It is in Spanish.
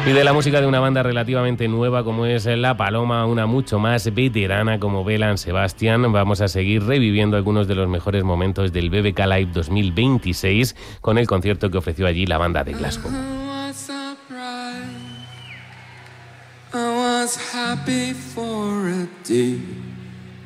Y de la música de una banda relativamente nueva como es La Paloma, una mucho más veterana como Belle Sebastian, vamos a seguir reviviendo algunos de los mejores momentos del BBK Live 2026 con el concierto que ofreció allí la banda de Glasgow. I was happy for a day.